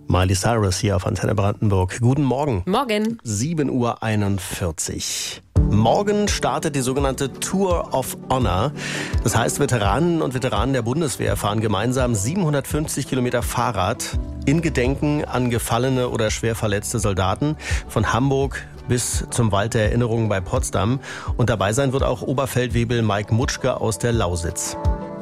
Miley Cyrus hier auf Antenne Brandenburg. Guten Morgen. Morgen. 7:41 Uhr. Morgen startet die sogenannte Tour of Honor. Das heißt, Veteranen und Veteranen der Bundeswehr fahren gemeinsam 750 Kilometer Fahrrad in Gedenken an gefallene oder schwer verletzte Soldaten von Hamburg bis zum Wald der Erinnerungen bei Potsdam. Und dabei sein wird auch Oberfeldwebel Mike Mutschke aus der Lausitz.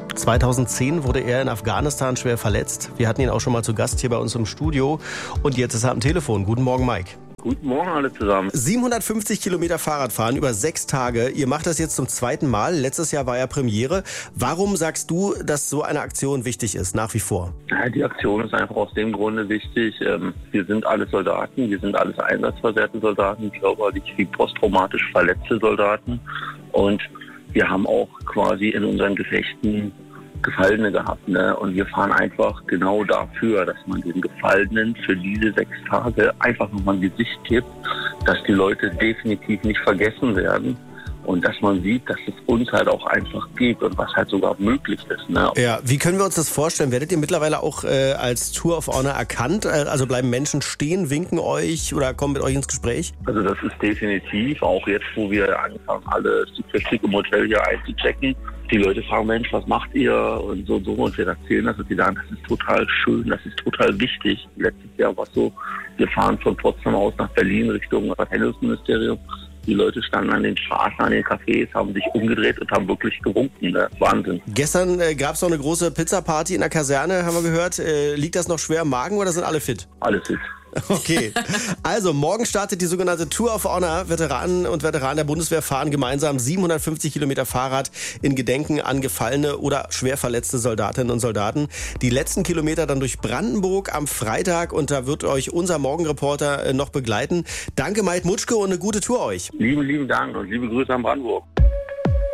2010 wurde er in Afghanistan schwer verletzt. Wir hatten ihn auch schon mal zu Gast hier bei uns im Studio. Und jetzt ist er am Telefon. Guten Morgen, Mike. Guten Morgen alle zusammen. 750 Kilometer Fahrradfahren über 6 Tage. Ihr macht das jetzt zum zweiten Mal. Letztes Jahr war ja Premiere. Warum sagst du, dass so eine Aktion wichtig ist, nach wie vor? Ja, die Aktion ist einfach aus dem Grunde wichtig. Wir sind alle Soldaten, wir sind alles einsatzversehrte Soldaten, körperlich wie posttraumatisch verletzte Soldaten. Und wir haben auch quasi in unseren Gefechten Gefallene gehabt, ne? Und wir fahren einfach genau dafür, dass man den Gefallenen für diese 6 Tage einfach nochmal ein Gesicht gibt, dass die Leute definitiv nicht vergessen werden und dass man sieht, dass es uns halt auch einfach gibt und was halt sogar möglich ist, ne? Ja, wie können wir uns das vorstellen? Werdet ihr mittlerweile auch als Tour of Honor erkannt? Also bleiben Menschen stehen, winken euch oder kommen mit euch ins Gespräch? Also das ist definitiv, auch jetzt, wo wir anfangen, alle zukünftig im Hotel hier einzuchecken. Die Leute fragen, Mensch, was macht ihr? Und so. Und wir erzählen das und die sagen, das ist total schön, das ist total wichtig. Letztes Jahr war es so, wir fahren von Potsdam aus nach Berlin Richtung Verteidigungsministerium. Die Leute standen an den Straßen, an den Cafés, haben sich umgedreht und haben wirklich gewunken. Ne? Wahnsinn. Gestern gab es noch eine große Pizzaparty in der Kaserne, haben wir gehört. Liegt das noch schwer im Magen oder sind alle fit? Alle fit. Okay, also morgen startet die sogenannte Tour of Honor. Veteranen und Veteranen der Bundeswehr fahren gemeinsam 750 Kilometer Fahrrad in Gedenken an gefallene oder schwer verletzte Soldatinnen und Soldaten. Die letzten Kilometer dann durch Brandenburg am Freitag und da wird euch unser Morgenreporter noch begleiten. Danke Mike Mutschke und eine gute Tour euch. Lieben Dank und liebe Grüße an Brandenburg.